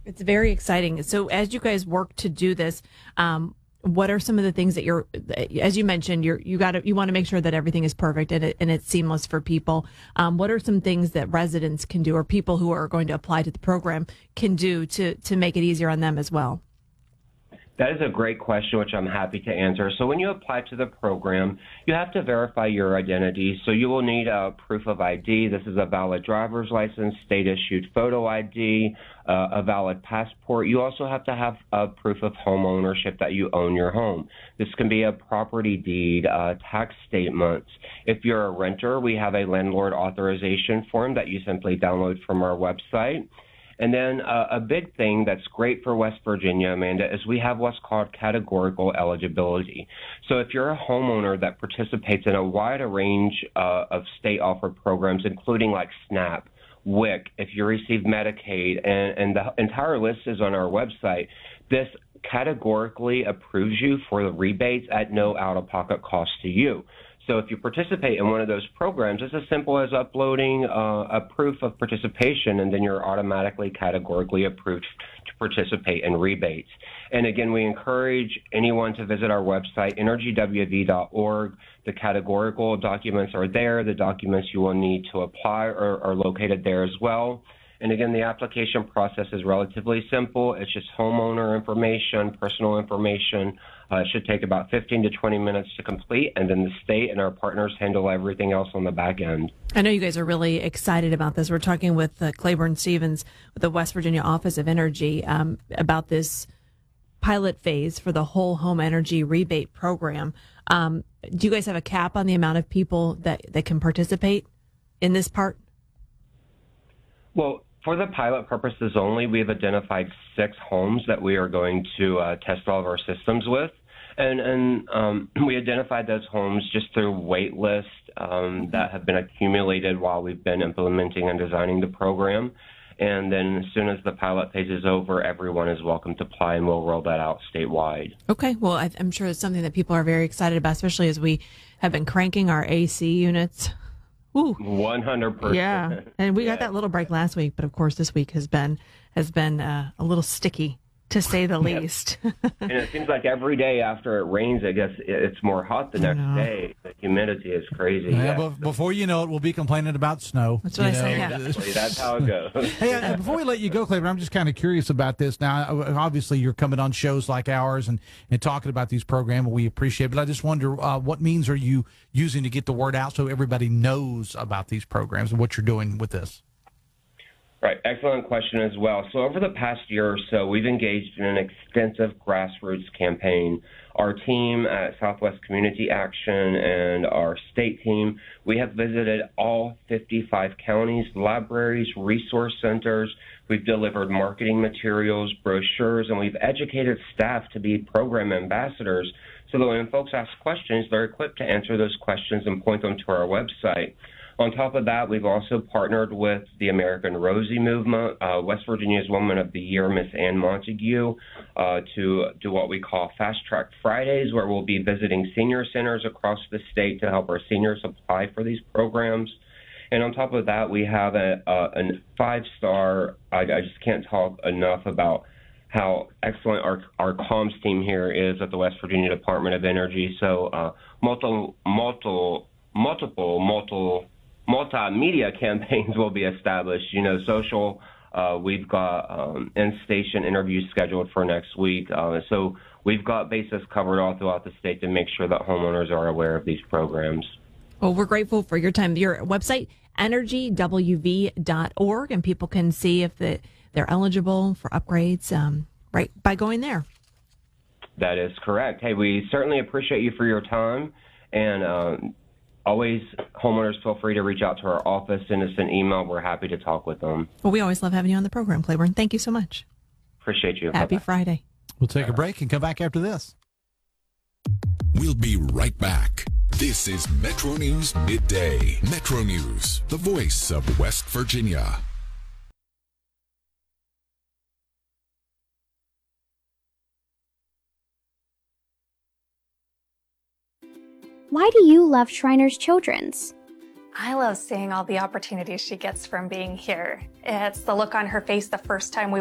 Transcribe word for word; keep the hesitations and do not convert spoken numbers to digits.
It's very exciting. So as you guys work to do this, um, what are some of the things that you're, as you mentioned, you're, you got to, you want to make sure that everything is perfect and it, and it's seamless for people. Um, what are some things that residents can do or people who are going to apply to the program can do to, to make it easier on them as well? That is a great question, which I'm happy to answer. So when you apply to the program, you have to verify your identity. So you will need a proof of I D. This is a valid driver's license, state-issued photo I D, uh, a valid passport. You also have to have a proof of home ownership that you own your home. This can be a property deed, uh, tax statements. If you're a renter, we have a landlord authorization form that you simply download from our website. And then uh, a big thing that's great for West Virginia, Amanda, is we have what's called categorical eligibility. So if you're a homeowner that participates in a wide range uh, of state-offered programs, including like SNAP, W I C, if you receive Medicaid, and, and the entire list is on our website, this categorically approves you for the rebates at no out-of-pocket cost to you. So if you participate in one of those programs, it's as simple as uploading uh, a proof of participation, and then you're automatically categorically approved to participate in rebates. And again, we encourage anyone to visit our website, energy w v dot org. The categorical documents are there. The documents you will need to apply are, are located there as well. And again, the application process is relatively simple. It's just homeowner information, personal information. Uh, it should take about fifteen to twenty minutes to complete, and then the state and our partners handle everything else on the back end. I know you guys are really excited about this. We're talking with uh, Claiborne Stevens with the West Virginia Office of Energy um, about this pilot phase for the whole home energy rebate program. Um, do you guys have a cap on the amount of people that, that can participate in this part? Well, for the pilot purposes only, we've identified six homes that we are going to uh, test all of our systems with. And, and um, we identified those homes just through wait lists um, that have been accumulated while we've been implementing and designing the program. And then as soon as the pilot phase is over, everyone is welcome to apply, and we'll roll that out statewide. Okay. Well, I, I'm sure it's something that people are very excited about, especially as we have been cranking our A C units. Ooh. one hundred percent. Yeah, and we yeah. got that little break last week, but of course this week has been has been uh, a little sticky, to say the Yep. least. And it seems like every day after it rains, I guess it's more hot the next day. The humidity is crazy. Yeah, Yeah. but before you know it, we'll be complaining about snow. That's what you I say, know. yeah. Exactly. That's how it goes. Hey, uh, before we let you go, Claiborne, I'm just kind of curious about this. Now, uh, obviously, you're coming on shows like ours and, and talking about these programs, and we appreciate it. But I just wonder, uh, what means are you using to get the word out so everybody knows about these programs and what you're doing with this? Right. Excellent question as well. So over the past year or so, we've engaged in an extensive grassroots campaign. Our team at Southwest Community Action and our state team, we have visited all fifty-five counties, libraries, resource centers. We've delivered marketing materials, brochures, and we've educated staff to be program ambassadors so that when folks ask questions, they're equipped to answer those questions and point them to our website. On top of that, we've also partnered with the American Rosie Movement, uh, West Virginia's Woman of the Year, Miss Ann Montague, uh, to do what we call Fast Track Fridays, where we'll be visiting senior centers across the state to help our seniors apply for these programs. And on top of that, we have a, a, a five-star, I, I just can't talk enough about how excellent our, our comms team here is at the West Virginia Department of Energy. So uh, multiple, multiple, multiple, multiple, multimedia campaigns will be established. You know, social, uh, we've got um, in-station interviews scheduled for next week. Uh, so we've got bases covered all throughout the state to make sure that homeowners are aware of these programs. Well, we're grateful for your time. Your website, energy w v dot org, and people can see if the, they're eligible for upgrades um, right by going there. That is correct. Hey, we certainly appreciate you for your time, and uh, always, homeowners, feel free to reach out to our office, send us an email. We're happy to talk with them. Well, we always love having you on the program, Claiborne. Thank you so much. Appreciate you. Happy Bye-bye. Friday. We'll take a break and come back after this. We'll be right back. This is Metro News Midday. Metro News, the voice of West Virginia. Why do you love Shriners Children's? I love seeing all the opportunities she gets from being here. It's the look on her face the first time we